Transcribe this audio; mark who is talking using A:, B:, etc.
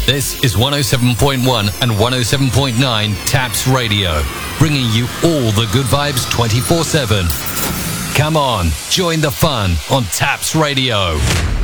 A: This is 107.1 and 107.9 Taps Radio, bringing you all the good vibes 24/7. Come on, join the fun on Taps Radio.